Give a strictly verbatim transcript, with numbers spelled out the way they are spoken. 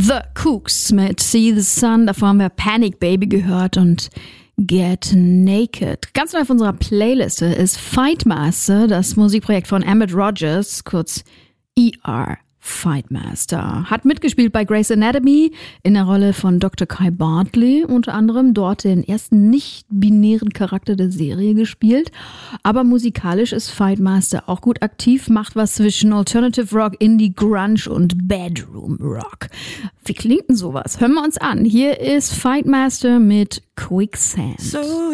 The Kooks mit See the Sun. Davor haben wir Panic Baby gehört und Get Naked. Ganz neu auf unserer Playliste ist Fightmaster, das Musikprojekt von Emmett Rogers, kurz E R. Fightmaster. Hat mitgespielt bei Grey's Anatomy in der Rolle von Doktor Kai Bartley, unter anderem dort den ersten nicht-binären Charakter der Serie gespielt. Aber musikalisch ist Fightmaster auch gut aktiv, macht was zwischen Alternative Rock, Indie, Grunge und Bedroom Rock. Wie klingt denn sowas? Hören wir uns an. Hier ist Fightmaster mit Quicksand. So